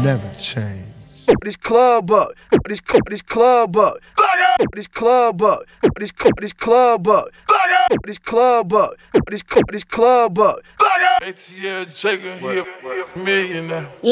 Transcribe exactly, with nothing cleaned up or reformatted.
never change. This club up, this club, this club up, this club up, this club, this club up, this club up, this club, this club up. A T L Jacob, he a millionaire.